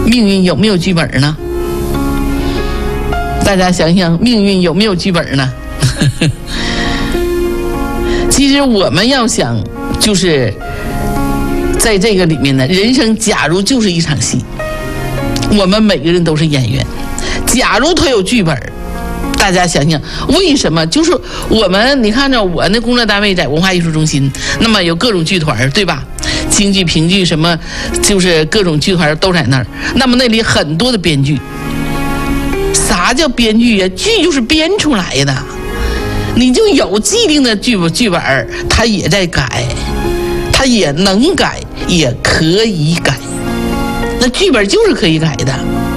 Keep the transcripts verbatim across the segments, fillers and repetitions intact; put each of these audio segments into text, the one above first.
命运有没有剧本呢？大家想想，命运有没有剧本呢？其实我们要想，就是在这个里面呢，人生假如就是一场戏，我们每个人都是演员。假如他有剧本，大家想想，为什么？就是我们，你看着我那工作单位在文化艺术中心，那么有各种剧团，对吧？京剧、评剧什么，就是各种剧团都在那儿。那么那里很多的编剧。啥叫编剧呀？剧就是编出来的，你就有既定的剧剧本，他也在改，他也能改，也可以改。那剧本就是可以改的。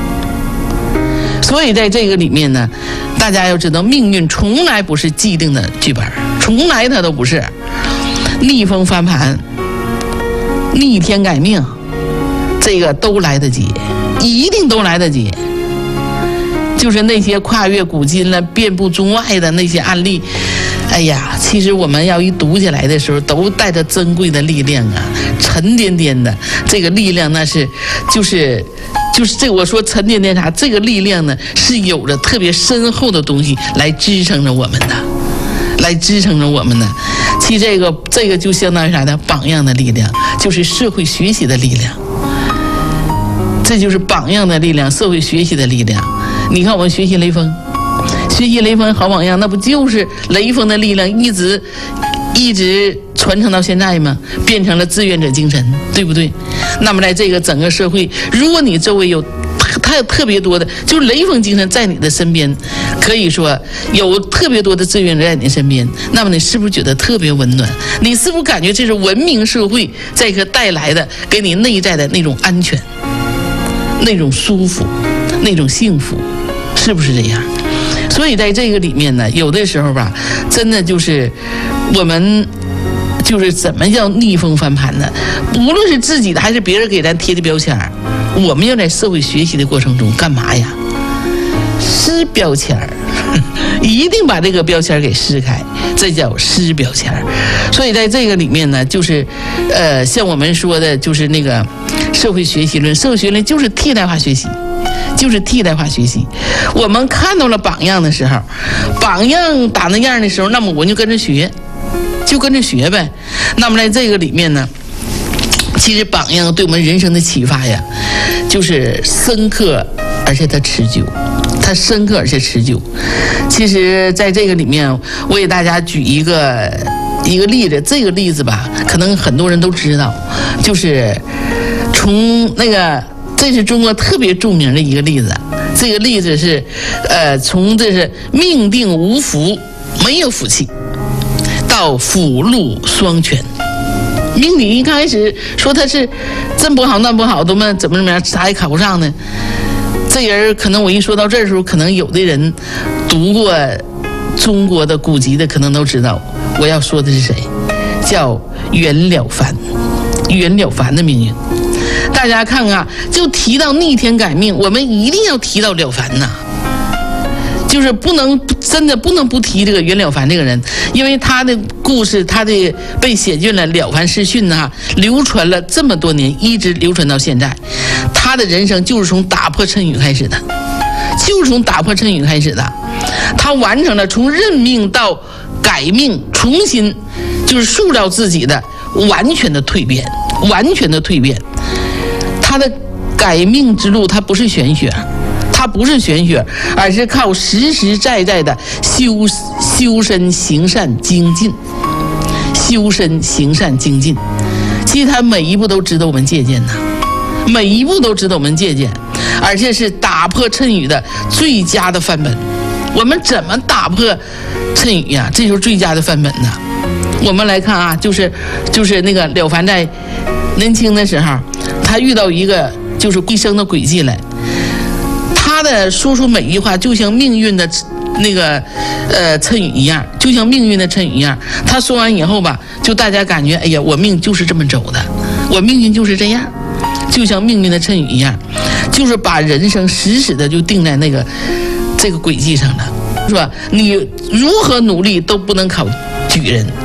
所以在这个里面呢，大家要知道，命运从来不是既定的剧本，从来它都不是。逆风翻盘、逆天改命，这个都来得及，一定都来得及。就是那些跨越古今了、遍布中外的那些案例，哎呀，其实我们要一读起来的时候，都带着珍贵的力量啊，沉甸甸的这个力量，那是就是就是这我说沉甸甸啥，这个力量呢是有着特别深厚的东西来支撑着我们的，来支撑着我们的。其实这个这个就相当于啥呢？榜样的力量，就是社会学习的力量。这就是榜样的力量，社会学习的力量。你看我们学习雷锋，学习雷锋好榜样，那不就是雷锋的力量一直一直传承到现在吗？变成了志愿者精神，对不对？那么在这个整个社会，如果你周围有太特别多的，就是雷锋精神在你的身边，可以说有特别多的志愿者在你身边，那么你是不是觉得特别温暖？你是不是感觉这是文明社会这个带来的给你内在的那种安全、那种舒服、那种幸福？是不是这样？所以在这个里面呢，有的时候吧，真的就是我们就是怎么叫逆风翻盘呢？无论是自己的还是别人给咱贴的标签，我们要在社会学习的过程中干嘛呀？撕标签，一定把这个标签给撕开，这叫撕标签。所以在这个里面呢，就是呃，像我们说的，就是那个社会学习论，社会学论就是替代化学习。就是替代化学习，我们看到了榜样的时候，榜样打那样的时候，那么我就跟着学，就跟着学呗。那么在这个里面呢，其实榜样对我们人生的启发呀，就是深刻，而且它持久，它深刻而且持久。其实在这个里面，我给大家举一个一个例子，这个例子吧，可能很多人都知道，就是从那个。这是中国特别著名的一个例子，这个例子是，呃，从这是命定无福，没有福气，到福禄双全。命理一开始说他是真不好那不好，怎么怎么怎么样，啥也考不上呢？这人可能我一说到这儿的时候，可能有的人读过中国的古籍的，可能都知道我要说的是谁，叫袁了凡，袁了凡的命运。大家看看，就提到逆天改命，我们一定要提到了凡呐，就是不能真的不能不提这个袁了凡这个人，因为他的故事，他的被写进了《了凡四训》啊，流传了这么多年，一直流传到现在。他的人生就是从打破谶语开始的，就是从打破谶语开始的。他完成了从认命到改命，重新就是塑造自己的完全的蜕变，完全的蜕变。他的改命之路，他不是玄学，他不是玄学，而是靠实实在在的修修身行善精进，修身行善精进。其实他每一步都值得我们借鉴呐，每一步都值得我们借鉴，而且是打破谶语的最佳的范本。我们怎么打破谶语呀？这就是最佳的范本呐。我们来看啊，就是就是那个了凡在年轻的时候，他遇到一个就是一生的轨迹来，他的说出每一句话就像命运的那个呃谶语一样，就像命运的谶语一样。他说完以后吧，就大家感觉哎呀，我命就是这么走的，我命运就是这样，就像命运的谶语一样，就是把人生死死的就定在那个这个轨迹上了，是吧？你如何努力都不能考举人，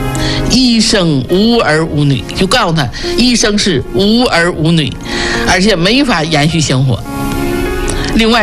一生无儿无女，就告诉他一生是无儿无女，而且没法延续香火。另外